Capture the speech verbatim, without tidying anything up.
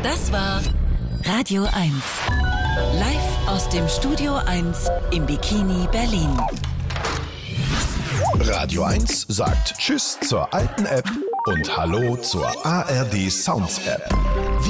Das war Radio eins. Live aus dem Studio eins im Bikini Berlin. Radio eins sagt Tschüss zur alten App und Hallo zur A R D Sounds App.